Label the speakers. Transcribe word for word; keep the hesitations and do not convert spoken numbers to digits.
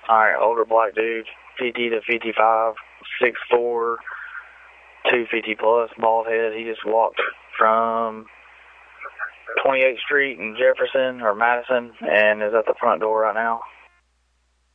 Speaker 1: Alright, older black dude, fifty to fifty-five, six four, two fifty plus, bald head. He just walked from twenty-eighth Street in Jefferson or Madison and is at the front door right now.